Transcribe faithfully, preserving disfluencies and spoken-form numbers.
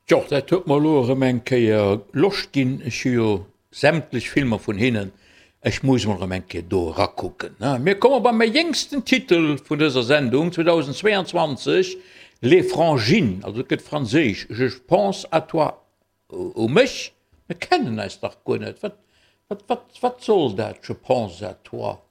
Ja, dat huet mal lore enkeier locht gin jo sämtlich Filmer vun hinnen. Ich muss mal enke do rakucken. Mir kommen bei mei jngsten Titel vun dieser Sendung zweitausendzweiundzwanzig Les Frangines, also gët Franzisch. Je pense à toi o mich. Wir kennen es doch gar net. Wat, wat, wat, wat soll dat? Je pense à toi.